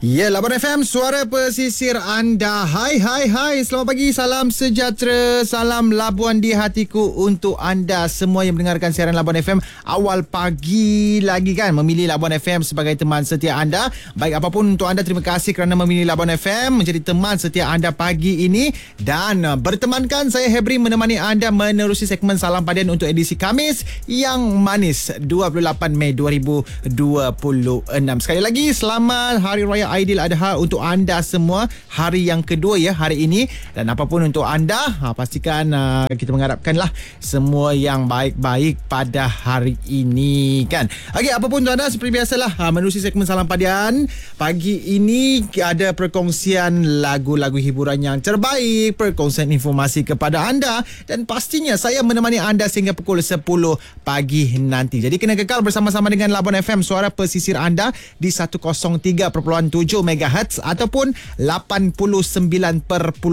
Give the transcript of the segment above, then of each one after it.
Ya, Labuan FM, suara pesisir anda. Hai, selamat pagi, salam sejahtera, salam Labuan di hatiku untuk anda semua yang mendengarkan siaran Labuan FM awal pagi lagi kan, memilih Labuan FM sebagai teman setia anda. Baik apapun untuk anda, terima kasih kerana memilih Labuan FM menjadi teman setia anda pagi ini. Dan bertemankan saya Hebri menemani anda menerusi segmen Salam Padian untuk edisi Khamis yang manis 28 Mei 2026. Sekali lagi selamat Hari Raya Aidil Adha untuk anda semua, hari yang kedua ya hari ini. Dan apapun untuk anda, pastikan kita mengharapkanlah semua yang baik-baik pada hari ini kan. Okey, apapun untuk anda, seperti biasalah menerusi segmen Salam Padian pagi ini ada perkongsian lagu-lagu hiburan yang terbaik, perkongsian informasi kepada anda, dan pastinya saya menemani anda sehingga pukul 10 pagi nanti. Jadi kena kekal bersama-sama dengan Labuan FM, suara pesisir anda di 103.7 MHz ataupun 89.4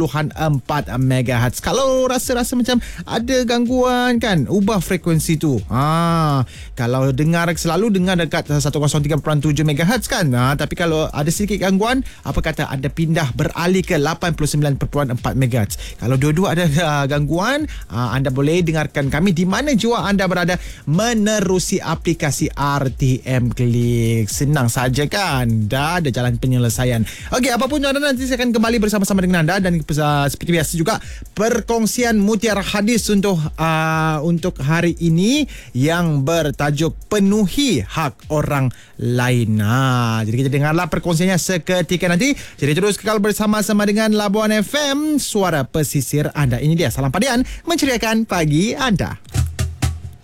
MHz. Kalau rasa-rasa macam ada gangguan kan, ubah frekuensi tu. Kalau selalu dengar dekat 103.7 MHz kan. Tapi kalau ada sedikit gangguan, apa kata anda pindah beralih ke 89.4 MHz. Kalau dua-dua ada gangguan, anda boleh dengarkan kami di mana jua anda berada menerusi aplikasi RTM Klik. Senang saja kan. Dah ada jalan penyelesaian. Okey, apapun anda, nanti saya akan kembali bersama-sama dengan anda. Dan seperti biasa juga perkongsian mutiara hadis untuk hari ini yang bertajuk penuhi hak orang lain. Jadi kita dengarlah perkongsiannya seketika nanti. Jadi terus kekal bersama-sama dengan Labuan FM, suara pesisir anda. Ini dia Salam Padian, menceriakan pagi anda.